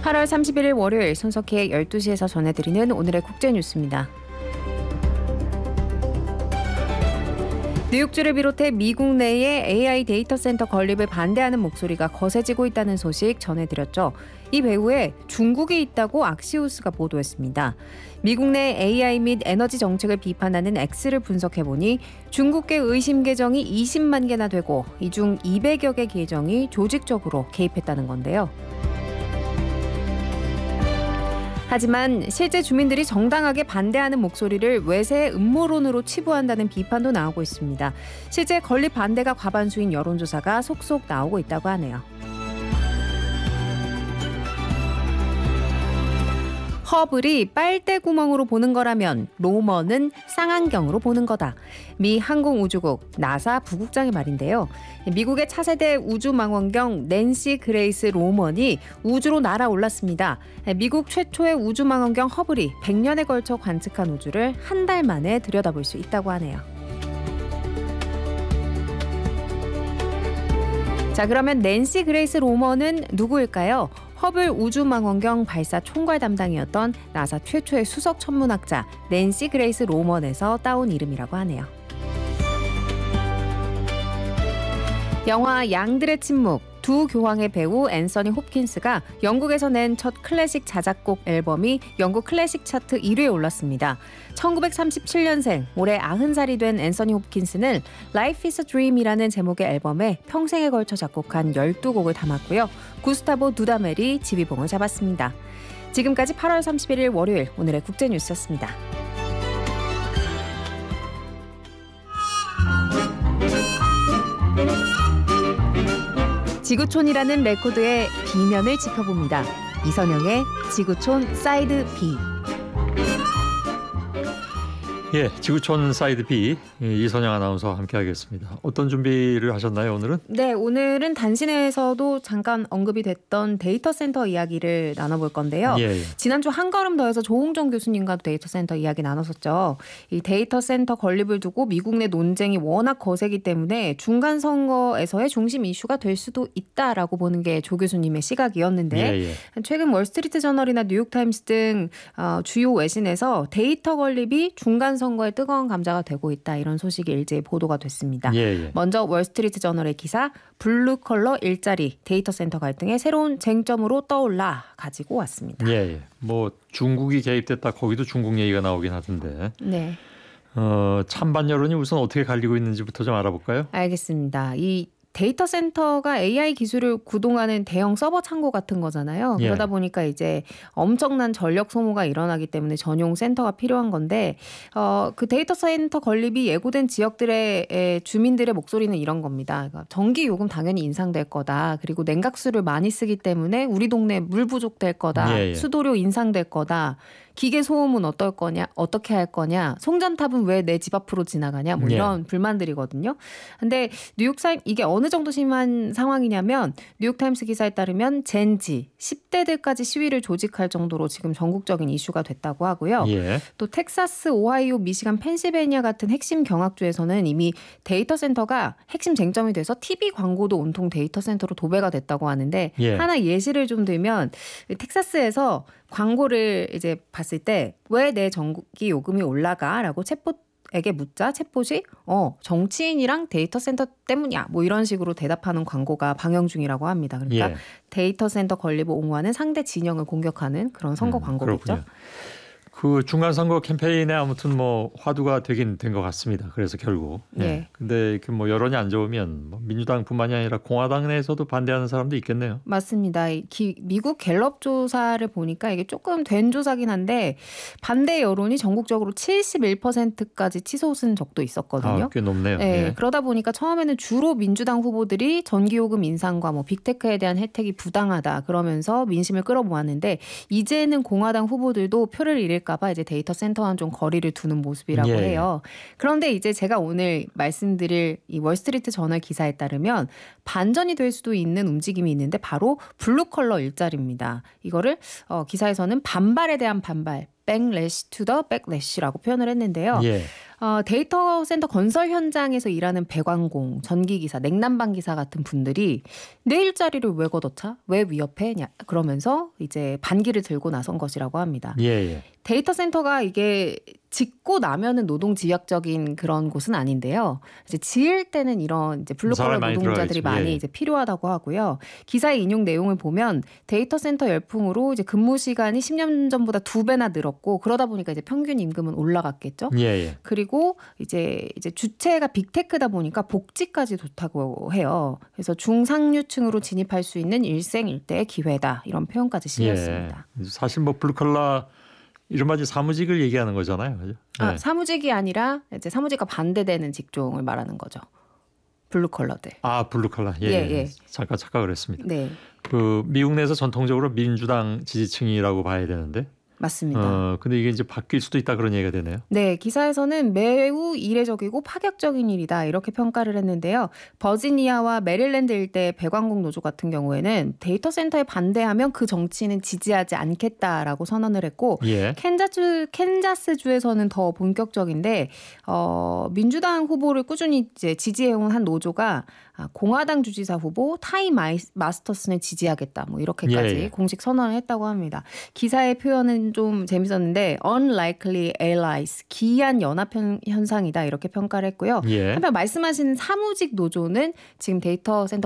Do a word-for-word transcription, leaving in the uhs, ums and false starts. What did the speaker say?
팔월 삼십일일 월요일 손석희의 열두 시에서 전해드리는 오늘의 국제뉴스입니다. 뉴욕주를 비롯해 미국 내의 에이아이 데이터 센터 건립을 반대하는 목소리가 거세지고 있다는 소식 전해드렸죠. 이 배후에 중국이 있다고 악시오스가 보도했습니다. 미국 내 에이아이 및 에너지 정책을 비판하는 X를 분석해보니 중국계 의심 계정이 이십만 개나 되고 이 중 이백여 개 계정이 조직적으로 개입했다는 건데요. 하지만 실제 주민들이 정당하게 반대하는 목소리를 외세의 음모론으로 치부한다는 비판도 나오고 있습니다. 실제 건립 반대가 과반수인 여론조사가 속속 나오고 있다고 하네요. 허블이 빨대 구멍으로 보는 거라면 로머는 쌍안경으로 보는 거다. 미 항공우주국 나사 부국장의 말인데요. 미국의 차세대 우주망원경 낸시 그레이스 로먼이 우주로 날아올랐습니다. 미국 최초의 우주망원경 허블이 백 년에 걸쳐 관측한 우주를 한 달 만에 들여다볼 수 있다고 하네요. 자, 그러면 낸시 그레이스 로먼은 누구일까요? 허블 우주망원경 발사 총괄 담당이었던 나사 최초의 수석 천문학자 낸시 그레이스 로먼에서 따온 이름이라고 하네요. 영화 양들의 침묵, 두 교황의 배우 앤서니 홉킨스가 영국에서 낸 첫 클래식 자작곡 앨범이 영국 클래식 차트 일 위에 올랐습니다. 천구백삼십칠 년생, 올해 아흔 살이 된 앤서니 홉킨스는 Life is a Dream이라는 제목의 앨범에 평생에 걸쳐 작곡한 열두 곡을 담았고요. 구스타보 두다멜이 지휘봉을 잡았습니다. 지금까지 팔월 삼십일일 월요일 오늘의 국제뉴스였습니다. 지구촌이라는 레코드의 B면을 짚어봅니다. 이선영의 지구촌 사이드 B. 예, 지구촌 사이드 B 이선영 아나운서와 함께하겠습니다. 어떤 준비를 하셨나요, 오늘은? 네, 오늘은 단신에서도 잠깐 언급이 됐던 데이터 센터 이야기를 나눠볼 건데요. 예, 예. 지난주 한 걸음 더해서 조홍정 교수님과도 데이터 센터 이야기 나눴었죠. 이 데이터 센터 건립을 두고 미국 내 논쟁이 워낙 거세기 때문에 중간 선거에서의 중심 이슈가 될 수도 있다라고 보는 게 조 교수님의 시각이었는데 예, 예. 최근 월스트리트 저널이나 뉴욕타임스 등 주요 외신에서 데이터 건립이 중간 선거의 뜨거운 감자가 되고 있다, 이런 소식이 일제히 보도가 됐습니다. 예, 예. 먼저 월스트리트 저널의 기사, 블루 컬러 일자리 데이터 센터 갈등의 새로운 쟁점으로 떠올라 가지고 왔습니다. 예, 예. 뭐 중국이 개입됐다, 거기도 중국 얘기가 나오긴 하던데. 네, 어, 찬반 여론이 우선 어떻게 갈리고 있는지부터 좀 알아볼까요? 알겠습니다. 이 데이터 센터가 에이아이 기술을 구동하는 대형 서버 창고 같은 거잖아요. 예. 그러다 보니까 이제 엄청난 전력 소모가 일어나기 때문에 전용 센터가 필요한 건데 어, 그 데이터 센터 건립이 예고된 지역들의 에, 주민들의 목소리는 이런 겁니다. 그러니까 전기 요금 당연히 인상될 거다. 그리고 냉각수를 많이 쓰기 때문에 우리 동네 물 부족될 거다. 예, 예. 수도료 인상될 거다. 기계 소음은 어떨 거냐, 어떻게 할 거냐, 송전탑은 왜 내 집 앞으로 지나가냐, 뭐 이런 예. 불만들이거든요. 근데 뉴욕타임 이게 어느 정도 심한 상황이냐면 뉴욕타임스 기사에 따르면 젠지 십 대들까지 시위를 조직할 정도로 지금 전국적인 이슈가 됐다고 하고요. 예. 또 텍사스, 오하이오, 미시간, 펜실베니아 같은 핵심 경학주에서는 이미 데이터 센터가 핵심 쟁점이 돼서 티비 광고도 온통 데이터 센터로 도배가 됐다고 하는데 예. 하나 예시를 좀 들면 텍사스에서 광고를 이제 봤을 때 왜 내 전기 요금이 올라가라고 챗봇에게 묻자 챗봇이 어 정치인이랑 데이터 센터 때문이야 뭐 이런 식으로 대답하는 광고가 방영 중이라고 합니다. 그러니까 예. 데이터 센터 건립을 옹호하는 상대 진영을 공격하는 그런 선거 음, 광고겠죠. 그렇군요. 그 중간 선거 캠페인에 아무튼 뭐 화두가 되긴 된 것 같습니다. 그래서 결국. 예. 예. 근데 이렇게 뭐 여론이 안 좋으면 뭐 민주당뿐만이 아니라 공화당 내에서도 반대하는 사람도 있겠네요. 맞습니다. 이 기, 미국 갤럽 조사를 보니까 이게 조금 된 조사긴 한데 반대 여론이 전국적으로 칠십일 퍼센트까지 치솟은 적도 있었거든요. 아, 꽤 높네요. 네, 예. 그러다 보니까 처음에는 주로 민주당 후보들이 전기요금 인상과 뭐 빅테크에 대한 혜택이 부당하다 그러면서 민심을 끌어모았는데 이제는 공화당 후보들도 표를 잃을까 봐 이제 데이터 센터와는 좀 거리를 두는 모습이라고 예. 해요. 그런데 이제 제가 오늘 말씀드릴 이 월스트리트 저널 기사에 따르면 반전이 될 수도 있는 움직임이 있는데 바로 블루 컬러 일자리입니다. 이거를 어, 기사에서는 반발에 대한 반발, backlash to the backlash라고 표현을 했는데요. 예. 어, 데이터 센터 건설 현장에서 일하는 배관공, 전기기사, 냉난방기사 같은 분들이 내 일자리를 왜 걷어차? 왜 위협해? 그러면서 이제 반기를 들고 나선 것이라고 합니다. 예, 예. 데이터 센터가 이게 짓고 나면은 노동 집약적인 그런 곳은 아닌데요. 이제 지을 때는 이런 이제 블루컬러 많이 노동자들이 들어가겠죠. 많이 예. 이제 필요하다고 하고요. 기사의 인용 내용을 보면 데이터 센터 열풍으로 이제 근무 시간이 십 년 전보다 두 배나 늘었고 그러다 보니까 이제 평균 임금은 올라갔겠죠. 예, 예. 그리고 이제 이제 주체가 빅테크다 보니까 복지까지 좋다고 해요. 그래서 중상류층으로 진입할 수 있는 일생일대의 기회다 이런 표현까지 실렸습니다. 예. 사실 뭐 블루컬러 이른바 사무직을 얘기하는 거잖아요. 그죠? 아, 네. 사무직이 아니라 이제 사무직과 반대되는 직종을 말하는 거죠. 블루컬러들. 아, 블루컬러. 예, 예, 예. 예. 잠깐 착각을 했습니다. 네, 그 미국 내에서 전통적으로 민주당 지지층이라고 봐야 되는데, 맞습니다. 어, 근데 이게 이제 바뀔 수도 있다 그런 얘기가 되네요. 네, 기사에서는 매우 이례적이고 파격적인 일이다 이렇게 평가를 했는데요. 버지니아와 메릴랜드 일대 배관공 노조 같은 경우에는 데이터 센터에 반대하면 그 정치는 지지하지 않겠다라고 선언을 했고 예. 캔자스 캔자스주에서는 더 본격적인데 어, 민주당 후보를 꾸준히 이제 지지해온 한 노조가 아, 공화당 주지사 후보 타이 마이, 마스터슨을 지지하겠다 뭐 이렇게까지 예, 예. 공식 선언을 했다고 합니다. 기사의 표현은 좀 재밌었는데 unlikely allies 기이한 연합 현- 현상이다 이렇게 평가를 했고요. 예. 한편 말씀하신 사무직 노조는 지금 데이터 센터